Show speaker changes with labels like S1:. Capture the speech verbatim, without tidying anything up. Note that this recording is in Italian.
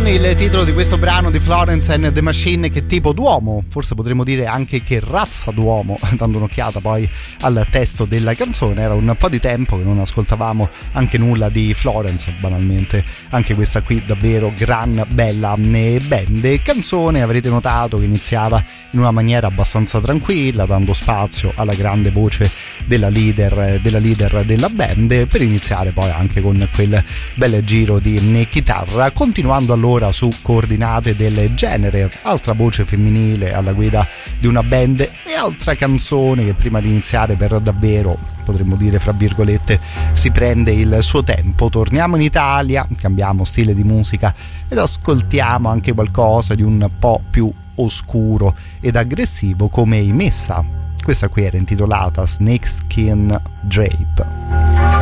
S1: il titolo di questo brano di Florence and the Machine. Che tipo d'uomo, forse potremmo dire anche che razza d'uomo, dando un'occhiata poi al testo della canzone. Era un po' di tempo che non ascoltavamo anche nulla di Florence, banalmente anche questa qui davvero gran bella band. Canzone, avrete notato che iniziava in una maniera abbastanza tranquilla, dando spazio alla grande voce della leader della leader della band, per iniziare poi anche con quel bel giro di chitarra, continuando allora su coordinate del genere, altra voce femminile alla guida di una band e altra canzone che prima di iniziare per davvero, potremmo dire fra virgolette, si prende il suo tempo. Torniamo in Italia, cambiamo stile di musica ed ascoltiamo anche qualcosa di un po' più oscuro ed aggressivo come i Messa. Questa qui era intitolata Snakeskin Drape.